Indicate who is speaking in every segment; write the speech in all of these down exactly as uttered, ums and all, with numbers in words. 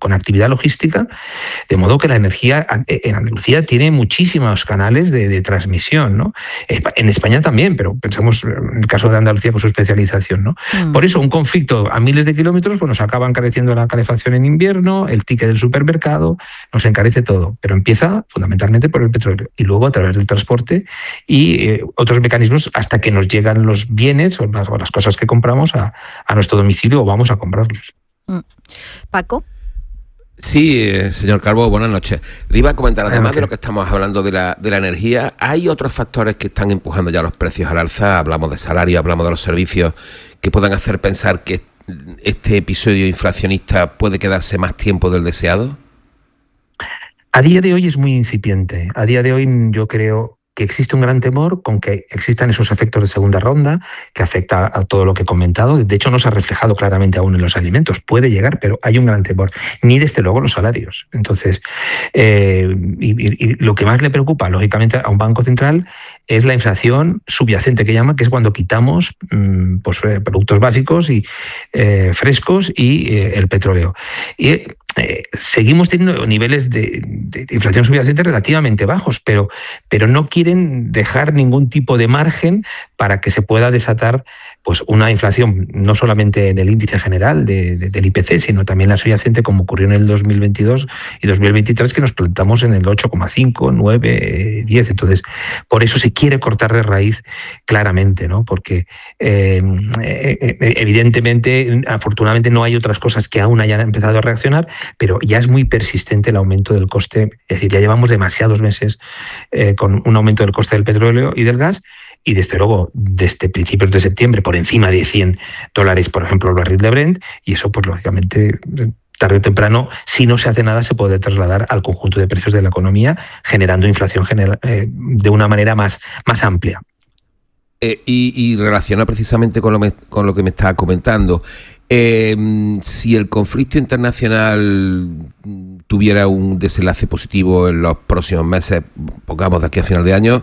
Speaker 1: con actividad logística, de modo que la energía en Andalucía tiene muchísimos canales de, de transmisión, ¿no? En España también, pero pensamos en el caso de Andalucía por su especialización, ¿no? Mm. Por eso un conflicto a miles de kilómetros pues nos acaba encareciendo la calefacción en invierno, el ticket del supermercado, nos encarece todo, pero empieza fundamentalmente por el petróleo y luego a través del transporte y eh, otros mecanismos hasta que nos llegan los bienes o las, o las cosas que compramos a, a nuestro domicilio o vamos a comprarlos.
Speaker 2: Mm. Paco.
Speaker 3: Sí, eh, señor Calvo, buenas noches. Le iba a comentar, además de lo que estamos hablando de la, de la energía, ¿hay otros factores que están empujando ya los precios al alza? Hablamos de salario, hablamos de los servicios, que puedan hacer pensar que este episodio inflacionista puede quedarse más tiempo del deseado.
Speaker 1: A día de hoy es muy incipiente. A día de hoy yo creo que existe un gran temor con que existan esos efectos de segunda ronda que afecta a todo lo que he comentado. De hecho, no se ha reflejado claramente aún en los alimentos. Puede llegar, pero hay un gran temor. Ni desde luego los salarios. Entonces, eh, y, y, y lo que más le preocupa, lógicamente, a un banco central es la inflación subyacente que llama, que es cuando quitamos mmm, pues, productos básicos y eh, frescos y eh, el petróleo. Y eh, seguimos teniendo niveles de, de, de inflación subyacente relativamente bajos, pero, pero no quieren dejar ningún tipo de margen para que se pueda desatar pues una inflación no solamente en el índice general de, de, del I P C, sino también la subyacente, como ocurrió en el dos mil veintidós y dos mil veintitrés, que nos plantamos en el ocho coma cinco, nueve, diez. Entonces, por eso se quiere cortar de raíz claramente, ¿no? Porque eh, evidentemente, afortunadamente, no hay otras cosas que aún hayan empezado a reaccionar, pero ya es muy persistente el aumento del coste. Es decir, ya llevamos demasiados meses eh, con un aumento del coste del petróleo y del gas. Y desde luego, desde principios de septiembre, por encima de cien dólares, por ejemplo, el barril de Brent, y eso, pues lógicamente, tarde o temprano, si no se hace nada, se puede trasladar al conjunto de precios de la economía, generando inflación general, eh, de una manera más, más amplia.
Speaker 3: Eh, y, y relaciona precisamente con lo, me, con lo que me estaba comentando. Eh, si el conflicto internacional tuviera un desenlace positivo en los próximos meses, pongamos de aquí a final de año,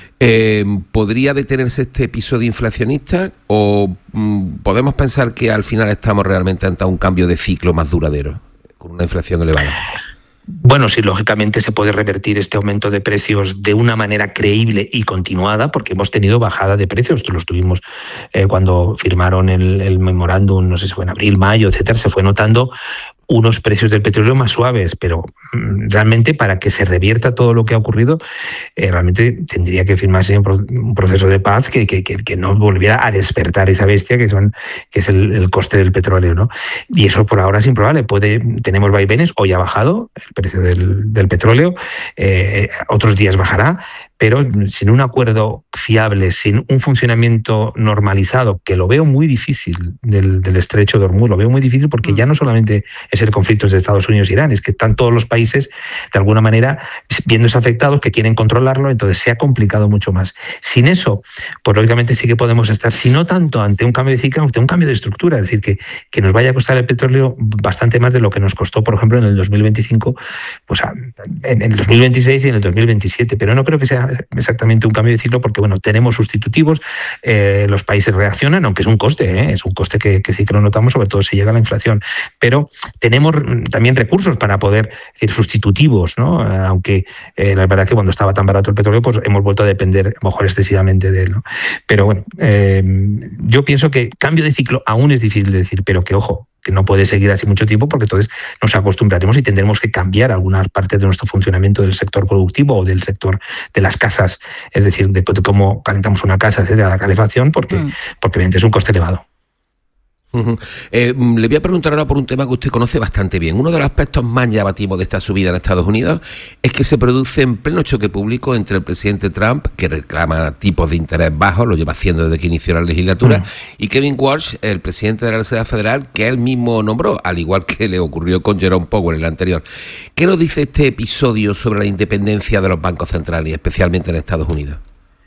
Speaker 3: Eh, ¿podría detenerse este episodio inflacionista o mm, podemos pensar que al final estamos realmente ante un cambio de ciclo más duradero, con una inflación elevada?
Speaker 1: Bueno, sí, lógicamente se puede revertir este aumento de precios de una manera creíble y continuada, porque hemos tenido bajada de precios. Los tuvimos eh, cuando firmaron el, el memorándum, no sé si fue en abril, mayo, etcétera, se fue notando unos precios del petróleo más suaves, pero realmente para que se revierta todo lo que ha ocurrido, eh, realmente tendría que firmarse un, pro, un proceso de paz que, que, que, que no volviera a despertar esa bestia que son que es el, el coste del petróleo, ¿no? Y eso por ahora es improbable. Puede, tenemos vaivenes, hoy ha bajado el precio del, del petróleo, eh, otros días bajará, pero sin un acuerdo fiable, sin un funcionamiento normalizado, que lo veo muy difícil, del, del estrecho de Hormuz, lo veo muy difícil porque mm. ya no solamente es el conflicto de Estados Unidos e Irán, es que están todos los países, de alguna manera, viéndose afectados, que quieren controlarlo, entonces se ha complicado mucho más. Sin eso, pues lógicamente sí que podemos estar, si no tanto ante un cambio de ciclo, ante un cambio de estructura, es decir, que, que nos vaya a costar el petróleo bastante más de lo que nos costó, por ejemplo, en el dos mil veinticinco, pues en el dos mil veintiséis y en el dos mil veintisiete, pero no creo que sea exactamente un cambio de ciclo porque, bueno, tenemos sustitutivos, eh, los países reaccionan, aunque es un coste, ¿eh? es un coste que, que sí que lo notamos, sobre todo si llega la inflación, pero tenemos también recursos para poder decir sustitutivos, ¿no? Aunque eh, la verdad que cuando estaba tan barato el petróleo, pues hemos vuelto a depender, a lo mejor excesivamente de él, ¿no? Pero bueno, eh, yo pienso que cambio de ciclo aún es difícil de decir, pero que ojo, que no puede seguir así mucho tiempo porque entonces nos acostumbraremos y tendremos que cambiar algunas partes de nuestro funcionamiento del sector productivo o del sector de las casas, es decir, de, de cómo calentamos una casa, etcétera, la calefacción, porque, mm. porque evidentemente es un coste elevado.
Speaker 3: Uh-huh. Eh, le voy a preguntar ahora por un tema que usted conoce bastante bien. Uno de los aspectos más llamativos de esta subida en Estados Unidos es que se produce en pleno choque público entre el presidente Trump, que reclama tipos de interés bajos, lo lleva haciendo desde que inició la legislatura, uh-huh. y Kevin Walsh, el presidente de la Reserva Federal, que él mismo nombró, al igual que le ocurrió con Jerome Powell, el anterior. ¿Qué nos dice este episodio sobre la independencia de los bancos centrales, especialmente en Estados Unidos?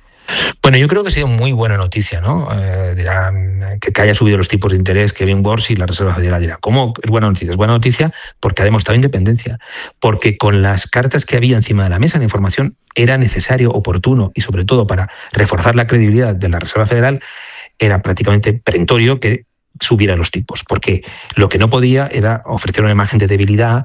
Speaker 1: Bueno, yo creo que ha sido muy buena noticia, ¿no? Eh, dirán que, que haya subido los tipos de interés Kevin Walsh y la Reserva Federal dirá, ¿cómo es buena noticia? Es buena noticia porque ha demostrado independencia, porque con las cartas que había encima de la mesa, la información era necesario, oportuno y sobre todo para reforzar la credibilidad de la Reserva Federal, era prácticamente perentorio que subiera los tipos, porque lo que no podía era ofrecer una imagen de debilidad